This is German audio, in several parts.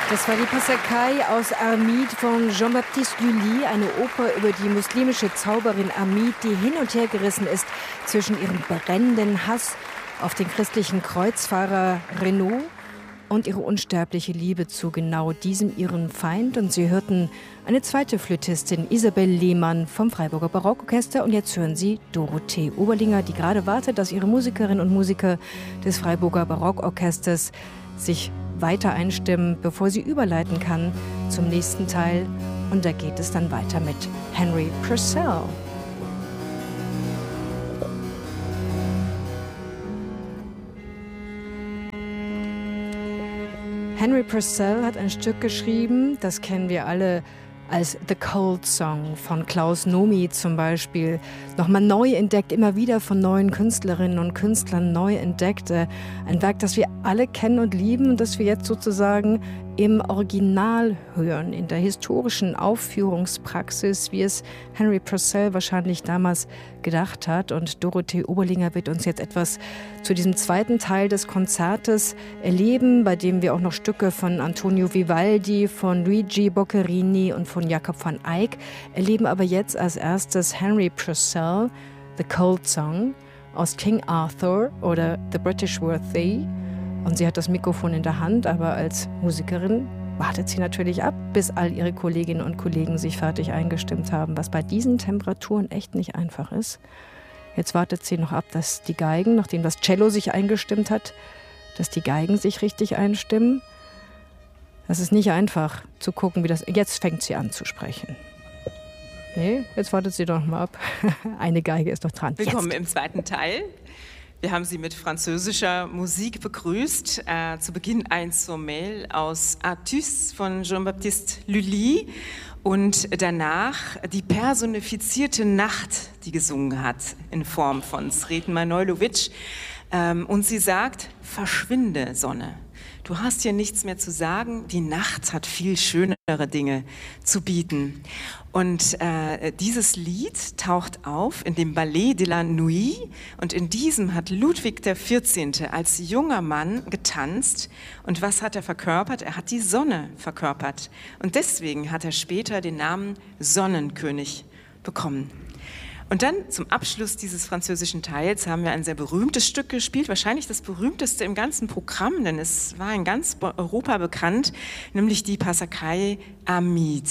Das war die Passacaille aus Armide von Jean-Baptiste Lully, eine Oper über die muslimische Zauberin Armide, die hin und her gerissen ist zwischen ihrem brennenden Hass auf den christlichen Kreuzfahrer Renaud und ihre unsterbliche Liebe zu genau diesem ihren Feind. Und Sie hörten eine zweite Flötistin, Isabel Lehmann vom Freiburger Barockorchester. Und jetzt hören Sie Dorothee Oberlinger, die gerade wartet, dass ihre Musikerinnen und Musiker des Freiburger Barockorchesters sich weiter einstimmen, bevor sie überleiten kann zum nächsten Teil. Und da geht es dann weiter mit Henry Purcell. Henry Purcell hat ein Stück geschrieben, das kennen wir alle als The Cold Song von Klaus Nomi zum Beispiel, nochmal neu entdeckt, immer wieder von neuen Künstlerinnen und Künstlern neu entdeckt. Ein Werk, das wir alle kennen und lieben und das wir jetzt sozusagen im Original hören, in der historischen Aufführungspraxis, wie es Henry Purcell wahrscheinlich damals gedacht hat. Und Dorothee Oberlinger wird uns jetzt etwas zu diesem zweiten Teil des Konzertes erleben, bei dem wir auch noch Stücke von Antonio Vivaldi, von Luigi Boccherini und von Jakob van Eyck erleben. Aber jetzt als erstes Henry Purcell, The Cold Song aus King Arthur oder The British Worthy. Und sie hat das Mikrofon in der Hand, aber als Musikerin wartet sie natürlich ab, bis all ihre Kolleginnen und Kollegen sich fertig eingestimmt haben, was bei diesen Temperaturen echt nicht einfach ist. Jetzt wartet sie noch ab, dass die Geigen, nachdem das Cello sich eingestimmt hat, dass die Geigen sich richtig einstimmen. Das ist nicht einfach zu gucken, wie das... Jetzt fängt sie an zu sprechen. Nee, jetzt wartet sie doch mal ab. Eine Geige ist noch dran. Willkommen im zweiten Teil. Wir haben Sie mit französischer Musik begrüßt. Zu Beginn ein Sommel aus Artus von Jean-Baptiste Lully und danach die personifizierte Nacht, die gesungen hat in Form von Sreten Manojlović. Und sie sagt, verschwinde, Sonne. Du hast hier nichts mehr zu sagen, die Nacht hat viel schönere Dinge zu bieten. Und dieses Lied taucht auf in dem Ballet de la Nuit und in diesem hat Ludwig XIV. Als junger Mann getanzt. Und was hat er verkörpert? Er hat die Sonne verkörpert. Und deswegen hat er später den Namen Sonnenkönig bekommen. Und dann zum Abschluss dieses französischen Teils haben wir ein sehr berühmtes Stück gespielt, wahrscheinlich das berühmteste im ganzen Programm, denn es war in ganz Europa bekannt, nämlich die Passacaille Armide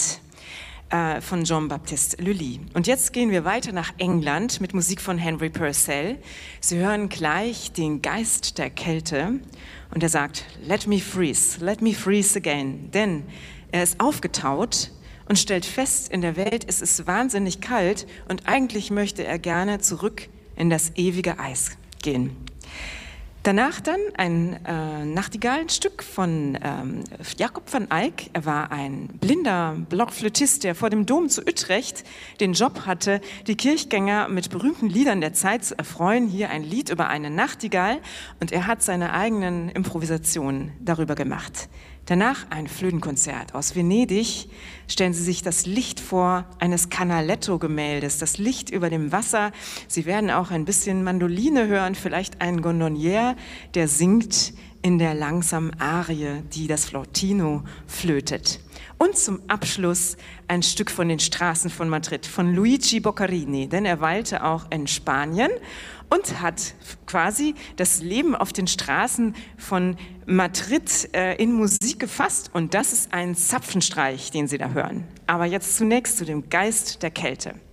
von Jean-Baptiste Lully. Und jetzt gehen wir weiter nach England mit Musik von Henry Purcell. Sie hören gleich den Geist der Kälte und er sagt, let me freeze again, denn er ist aufgetaut und stellt fest, in der Welt ist es wahnsinnig kalt und eigentlich möchte er gerne zurück in das ewige Eis gehen. Danach dann ein Nachtigallenstück von Jakob van Eyck. Er war ein blinder Blockflötist, der vor dem Dom zu Utrecht den Job hatte, die Kirchgänger mit berühmten Liedern der Zeit zu erfreuen. Hier ein Lied über eine Nachtigall und er hat seine eigenen Improvisationen darüber gemacht. Danach ein Flötenkonzert aus Venedig. Stellen Sie sich das Licht vor eines Canaletto-Gemäldes, das Licht über dem Wasser. Sie werden auch ein bisschen Mandoline hören, vielleicht einen Gondolier, der singt in der langsamen Arie, die das Flautino flötet. Und zum Abschluss ein Stück von den Straßen von Madrid, von Luigi Boccherini, denn er weilte auch in Spanien und hat quasi das Leben auf den Straßen von Madrid in Musik gefasst. Und das ist ein Zapfenstreich, den Sie da hören. Aber jetzt zunächst zu dem Geist der Kälte.